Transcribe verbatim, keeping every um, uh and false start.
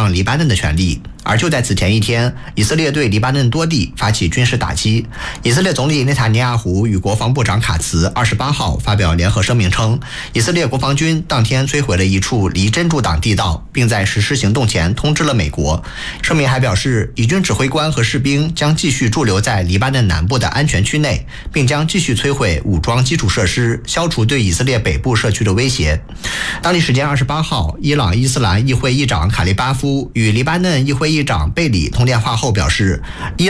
抗黎巴嫩的权利。而就在此前一天，以色列对黎巴嫩多地发起军事打击。以色列总理内塔尼亚胡与国防部长卡茨二十八号发表联合声明称，以色列国防军当天摧毁了一处离真主党地道，并在实施行动前通知了美国。声明还表示，以军指挥官和士兵将继续驻留在黎巴嫩南部的安全区内，并将继续摧毁武装基础设施，消除对以色列北部社区的威胁。当地时间二十八号，伊朗伊斯兰议会议长卡利巴夫与黎巴嫩议会议长贝里通电话后表示，伊